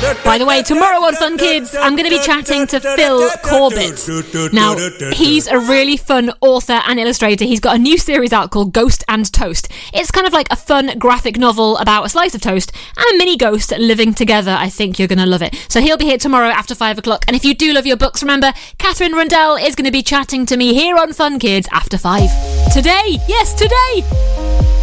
By the way, tomorrow on Fun Kids, I'm going to be chatting to Phil Corbett. Now, he's a really fun author and illustrator. He's got a new series out called Ghost and Toast. It's kind of like a fun graphic novel about a slice of toast and a mini ghost living together. I think you're going to love it. So he'll be here tomorrow after 5 o'clock. And if you do love your books, remember, Catherine Rundell is going to be chatting to me here on Fun Kids after 5. Today! Yes, today!